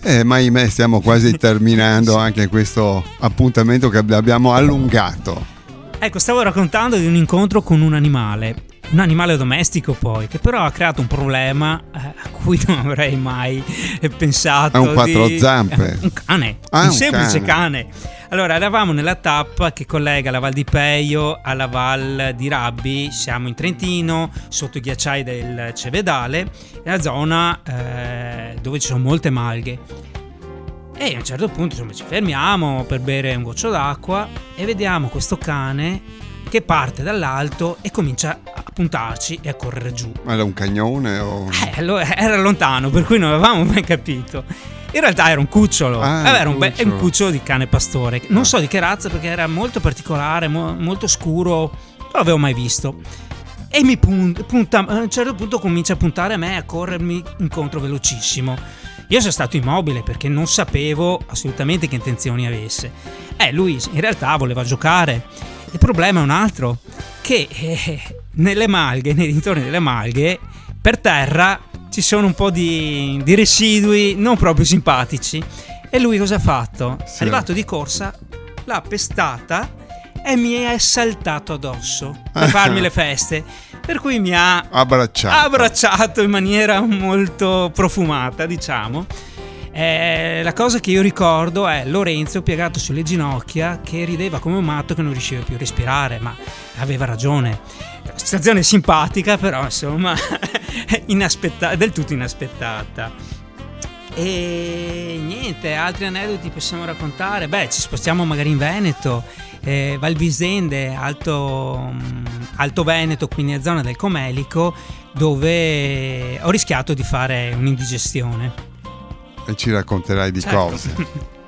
Ma ahimè, stiamo quasi terminando anche questo appuntamento che abbiamo allungato. Ecco, stavo raccontando di un incontro con un animale domestico poi, che però ha creato un problema a cui non avrei mai pensato. È un quattro zampe. Un cane, un semplice cane. Allora, eravamo nella tappa che collega la Val di Peio alla Val di Rabbi, siamo in Trentino, sotto i ghiacciai del Cevedale, nella zona dove ci sono molte malghe. E a un certo punto ci fermiamo per bere un goccio d'acqua e vediamo questo cane che parte dall'alto e comincia a puntarci e a correre giù. Ma era un cagnone o... Era lontano, per cui non avevamo mai capito. In realtà era un cucciolo, era un cucciolo di cane pastore. Non so di che razza, perché era molto particolare, molto scuro, non l'avevo mai visto. E mi punta, a un certo punto comincia a puntare a me, a corrermi incontro velocissimo. Io sono stato immobile perché non sapevo assolutamente che intenzioni avesse. Lui in realtà voleva giocare. Il problema è un altro, che nelle malghe, nei dintorni delle malghe, per terra ci sono un po' di residui non proprio simpatici. E lui cosa ha fatto? Sì. È arrivato di corsa, l'ha pestata e mi è saltato addosso per farmi le feste. Per cui mi ha abbracciato in maniera molto profumata, diciamo. La cosa che io ricordo è Lorenzo piegato sulle ginocchia che rideva come un matto, che non riusciva più a respirare, ma aveva ragione. La situazione simpatica, però insomma del tutto inaspettata. E niente, altri aneddoti possiamo raccontare? Ci spostiamo magari in Veneto, Valvisende, Alto Veneto, quindi a zona del Comelico, dove ho rischiato di fare un'indigestione. E ci racconterai di cose.